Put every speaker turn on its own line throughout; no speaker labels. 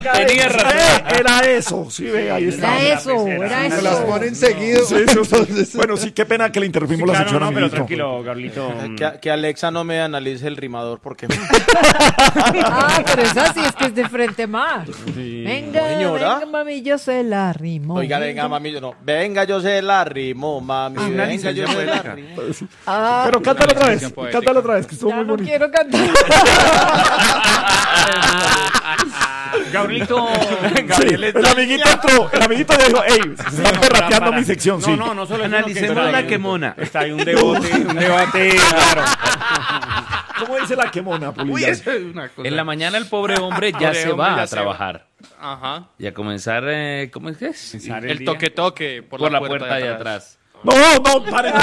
Tenía razón.
Era eso, sí, ve, ahí está.
Era eso.
Me las ponen seguido.
Sí, entonces, bueno, sí, qué pena que le interrumpimos la sección,
No, pero
amiguito.
tranquilo, Gabrielito.
Que Alexa no me analice el rimador porque...
Pero esa sí es que es de frente más.
Sí.
Venga,
Señora.
venga, mami, yo se la rimo.
Oiga, venga, mami, yo no. Venga, yo se la rimo, mami. Venga, yo se la rimo.
Pero cántalo otra vez, que estuvo
Ya
muy
no
bonito.
quiero cantar.
Gabrielito.
Sí, el amiguito dijo, ey, se está perrateando mi sección, sí.
No solo
Analicemos la quemona.
Está ahí un debate, claro.
¿Cómo dice la quemona, Polilla?
En la mañana el pobre hombre ya se va a trabajar.
Ajá.
Y a comenzar, ¿cómo es que es?
El toque
Por la puerta de atrás.
No, paren.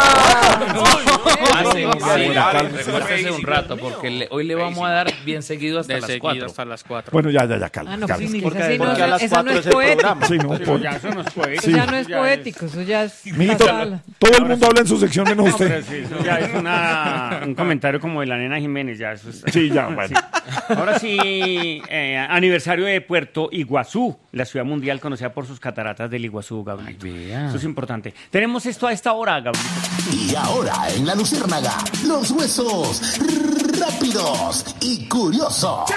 Recuérdese un rato, porque hoy le vamos a dar bien seguido hasta las 4.
hasta las 4.
Bueno, ya, calma.
No,
calma.
sí,
Porque
esa sí
a las
esa
4
no
es
es
el
poético.
programa.
Sí, no,
Pero ya eso no es poético.
Eso ya no es poético, eso ya es...
Amiguito,
casala.
todo el mundo habla en su sección menos
Pero
usted.
sí, eso ya es un comentario como de la nena Jiménez, ya eso es.
Sí, ya, bueno.
Ahora sí, aniversario de Puerto Iguazú, la ciudad mundial conocida por sus cataratas del Iguazú, Gabriel.
Vea.
Eso es importante. Tenemos esto a esta hora, Gabriel.
Y ahora en La Luciérnaga, los huesos rápidos y curiosos.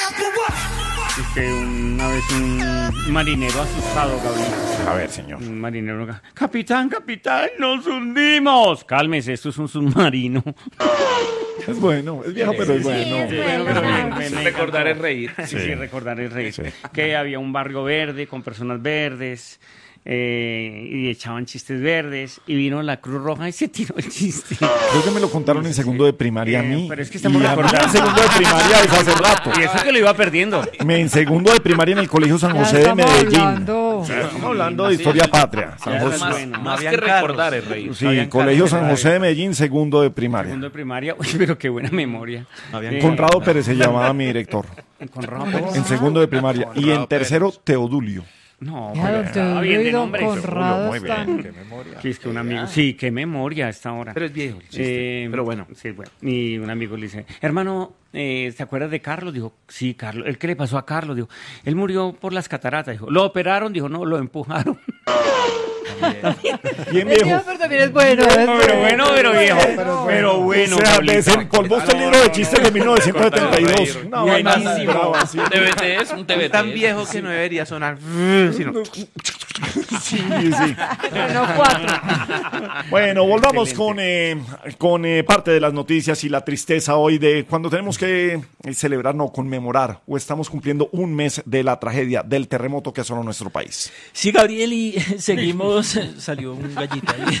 Una vez un marinero asustado, Gabriel.
A ver, señor.
Un marinero. Capitán, nos hundimos. Cálmese, esto es un submarino.
Es bueno, es viejo, pero es bueno.
Sí,
Recordar es reír.
Sí, recordar es reír.
Sí.
Que había un barrio verde con personas verdes y echaban chistes verdes y vino la Cruz Roja y se tiró el chiste.
Creo que me lo contaron en segundo de primaria a mí.
Pero es que estamos
y a mí
recordando.
en segundo de primaria eso hace rato.
Y eso que lo iba perdiendo.
En segundo de primaria en el Colegio San
Ya
José de
estamos
Medellín.
hablando.
Estamos hablando de historia patria. San
Ya
José.
es más,
bueno.
más que recordar es reír.
Sí, Colegio San José de Medellín, segundo de primaria.
Segundo de primaria. Uy, pero qué buena memoria.
Conrado Pérez se llamaba mi director.
Conrado Pérez.
En segundo de primaria. Y en tercero, Teodulio.
No,
Ya,
pero
don
estaba
Teodoro
bien
y
de
don
nombre.
Conrado
Muy
están...
bien.
Sí, es que un amigo. Sí, qué memoria a esta hora.
Pero es viejo el chiste. Pero bueno.
Sí, bueno. Y un amigo le dice, hermano, ¿te acuerdas de Carlos? Dijo, sí, Carlos. ¿El qué le pasó a Carlos? Dijo, él murió por las cataratas. Dijo, ¿lo operaron? Dijo, no, lo empujaron.
Bien
El
viejo.
tío, pero también es bueno.
Pero viejo. Pero bueno.
O sea,
Pablito.
desempolvó usted el libro de chistes de 1972. Una vaina
Buenísimo.
brava, así.
TBT es un TBT.
Tan viejo que no debería sonar. Sino...
Sí.
Bueno, 4.
Bueno, volvamos con parte de las noticias y la tristeza hoy de cuando tenemos que celebrar, no, conmemorar, o estamos cumpliendo un mes de la tragedia del terremoto que asoló nuestro país.
Sí, Gabriel, y seguimos, salió un gallito ahí.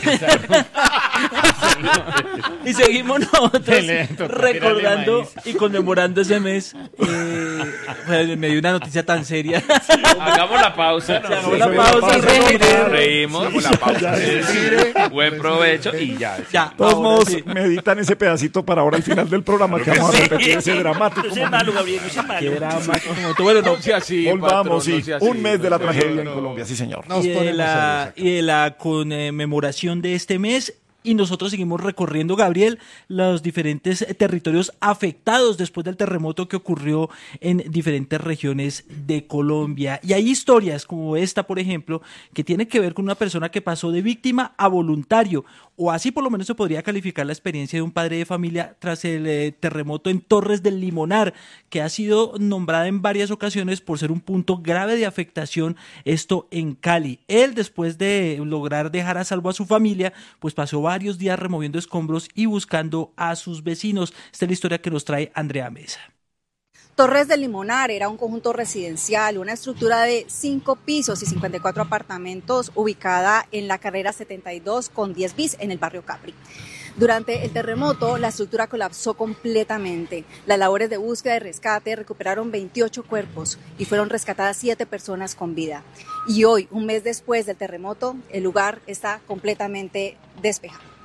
Y seguimos nosotros recordando y conmemorando ese mes. Pues, me dio una noticia tan seria.
Hagamos la pausa.
Hagamos la pausa y
reímos. Buen provecho y ya.
Ya,
De todos
ahora
modos,
sí.
meditan ese pedacito para ahora al final del programa que vamos a repetir ese dramático.
No sea malo, Gabriel, no sea malo.
Qué drama. Como tú, bueno, no sea así.
Volvamos,
patrón,
sí.
no sea así.
Un mes de la tragedia en Colombia, sí, señor.
Nos
y de
ponemos
la,
serios
y de la conmemoración de este mes. Y nosotros seguimos recorriendo, Gabriel, los diferentes territorios afectados después del terremoto que ocurrió en diferentes regiones de Colombia. Y hay historias como esta, por ejemplo, que tiene que ver con una persona que pasó de víctima a voluntario, o así por lo menos se podría calificar la experiencia de un padre de familia tras el terremoto en Torres del Limonar, que ha sido nombrada en varias ocasiones por ser un punto grave de afectación, esto en Cali. Él, después de lograr dejar a salvo a su familia, pues pasó varios días removiendo escombros y buscando a sus vecinos. Esta es la historia que nos trae Andrea Mesa.
Torres del Limonar era un conjunto residencial, una estructura de 5 pisos y 54 apartamentos ubicada en la carrera 72 con 10 bis en el barrio Capri. Durante el terremoto, la estructura colapsó completamente. Las labores de búsqueda y rescate recuperaron 28 cuerpos y fueron rescatadas 7 personas con vida. Y hoy, un mes después del terremoto, el lugar está completamente despejado.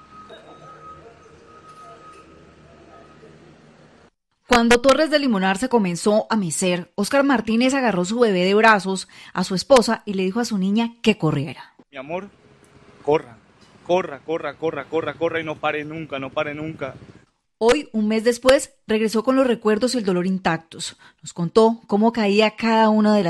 Cuando Torres del Limonar se comenzó a mecer, Óscar Martínez agarró su bebé de brazos a su esposa y le dijo a su niña que corriera.
Mi amor, corra y no pare nunca.
Hoy, un mes después, regresó con los recuerdos y el dolor intactos. Nos contó cómo caía cada una de las